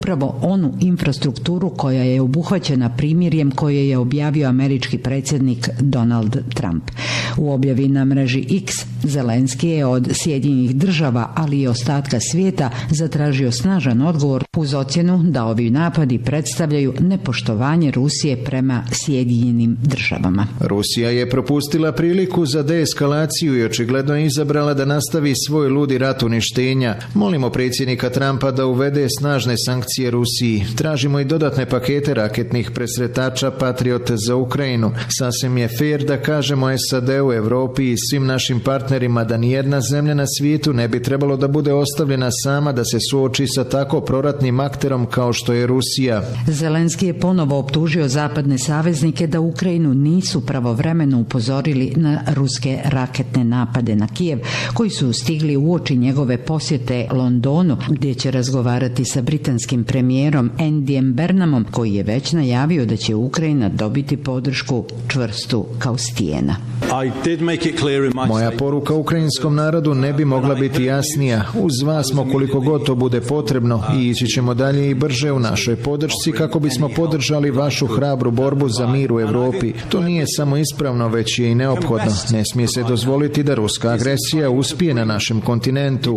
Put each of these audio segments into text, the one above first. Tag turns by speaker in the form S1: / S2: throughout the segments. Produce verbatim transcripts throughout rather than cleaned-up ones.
S1: upravo onu infrastrukturu koja je obuhvaćena primirjem koje je objavio američki predsjednik Donald Trump. U objavi na mreži X, Zelenski je od Sjedinjenih država, ali i ostatka svijeta zatražio snažan odgovor uz ocjenu da ovi napadi predstavljaju nepoštovanje Rusije prema Sjedinjenim državama.
S2: Rusija je propustila priliku za deeskalaciju i očigledno je izabrala da nastavi svoj ludi rat uništenja. Molimo predsjednika Trumpa da uvede snažne sankcije Rusiji. Tražimo i dodatne pakete raketnih presretača Patriot za Ukrajinu. Sasvim je fair da kažemo S A D-u, Europi i svim našim partnerima da nijedna zemlja na svijetu ne bi trebalo da bude ostavljena sama da se suoči sa tako proratnim akterom kao što je Rusija.
S1: Zelenski je ponovo optužio zapadne saveznike da Ukrajinu nisu pravovremeno upozorili na ruske raketne napade na Kijev, koji su stigli uoči njegove posjete Londonu, gdje će razgovarati sa britanskim premijerom Andyjem Burnhamom, koji je već najavio da će Ukrajina dobiti podršku čvrstu kao stijena.
S2: Moja poruka ukrajinskom narodu ne bi mogla biti jasnija. Uz vas smo koliko god to bude potrebno i ići ćemo dalje i brže u našoj podršci kako bismo podržali vašu hrabru borbu za mir u Europi. To nije samo ispravno, već je i neophodno. Ne smije se dozvoliti da ruska agresija uspije na našem kontinentu.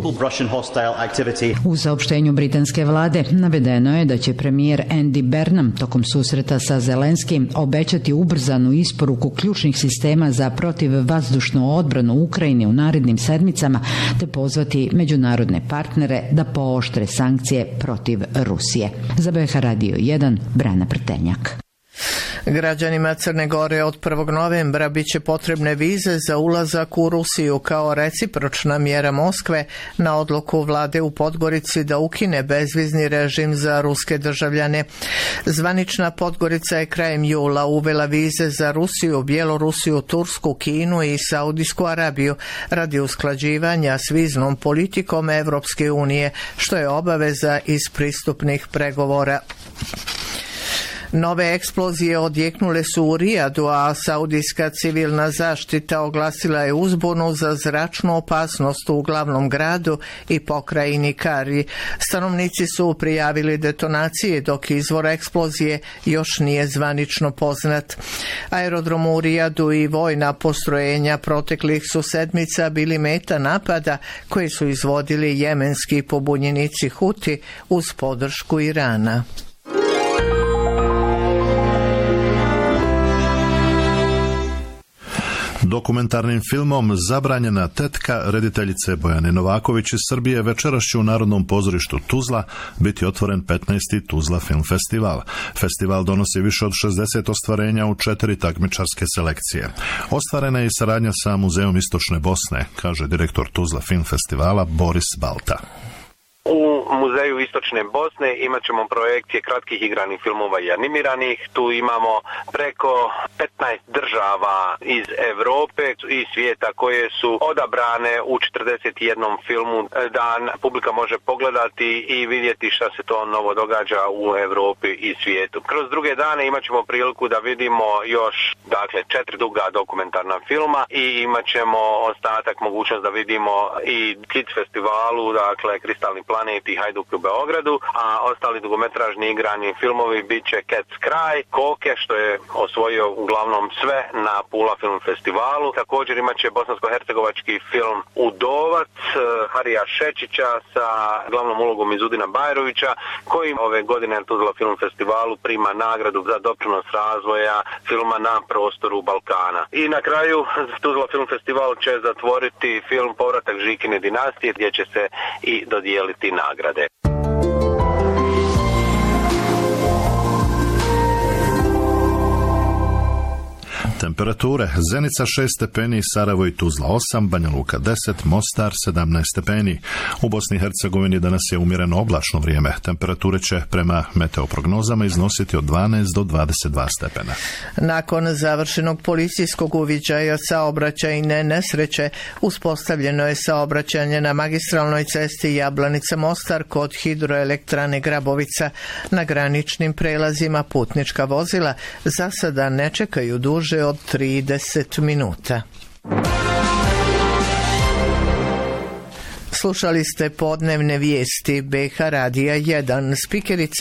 S1: U saopštenju britanske vlade navedeno je da će premijer Andy Burnham tokom susreta sa Zelenskim obećati ubrzanu isporuku ključnih sistema za protivvazdušnu odbranu Ukrajine u narednim sedmicama, te pozvati međunarodne partnere da pooštre sankcije protiv Rusije. Za B H Radio jedan, Brana Prtenjak.
S3: Građanima Crne Gore od prvog novembra bit će potrebne vize za ulazak u Rusiju kao recipročna mjera Moskve na odluku vlade u Podgorici da ukine bezvizni režim za ruske državljane. Zvanična Podgorica je krajem jula uvela vize za Rusiju, Bjelorusiju, Tursku, Kinu i Saudijsku Arabiju radi usklađivanja s viznom politikom Evropske unije, što je obaveza iz pristupnih pregovora. Nove eksplozije odjeknule su u Rijadu, a saudijska civilna zaštita oglasila je uzbunu za zračnu opasnost u glavnom gradu i pokrajini Kari. Stanovnici su prijavili detonacije, dok izvor eksplozije još nije zvanično poznat. Aerodrom u Rijadu i vojna postrojenja proteklih su sedmica bili meta napada koje su izvodili jemenski pobunjenici Huti uz podršku Irana.
S4: Dokumentarnim filmom Zabranjena tetka rediteljice Bojane Novaković iz Srbije večeras će u Narodnom pozorištu Tuzla biti otvoren petnaesti Tuzla film festival. Festival donosi više od šezdeset ostvarenja u četiri takmičarske selekcije. Ostvarena je i saradnja sa Muzeom Istočne Bosne, kaže direktor Tuzla film festivala Boris Balta.
S5: U Muzeju Istočne Bosne imat ćemo projekcije kratkih igranih filmova i animiranih. Tu imamo preko petnaest država iz Europe i svijeta koje su odabrane u četrdeset jednom filmu da publika može pogledati i vidjeti šta se to novo događa u Europi i svijetu. Kroz druge dane imat ćemo priliku da vidimo još dakle četiri duga dokumentarna filma i imat ćemo ostatak mogućnost da vidimo i Kids festivalu, dakle Kristalni planet i Hajduk u Beogradu, a ostali dugometražni igrani filmovi bit će Cat's Cry, Koke, što je osvojio uglavnom sve na Pula film festivalu. Također imat će bosansko-hercegovački film Udovac Harija Šečića sa glavnom ulogom Izudina Bajrovića, koji ove godine na Tuzla film festivalu prima nagradu za doprinos razvoja filma na prostoru Balkana. I na kraju Tuzla film festival će zatvoriti film Povratak Žikine dinastije, gdje će se i dodijeliti nagrade.
S4: Temperature: Zenica šest stepeni, Sarajevo i Tuzla osam, Banja Luka deset, Mostar sedamnaest stepeni. U Bosni i Hercegovini danas je umjereno oblačno vrijeme. Temperature će prema meteoprognozama iznositi od dvanaest do dvadeset dva stepena.
S3: Nakon završenog policijskog uviđaja saobraćajne nesreće, uspostavljeno je saobraćanje na magistralnoj cesti Jablanica-Mostar kod hidroelektrane Grabovica. Na graničnim prelazima putnička vozila za sada ne čekaju duže od trideset minuta. Slušali ste podnevne vijesti B H Radija jedan. Spikerica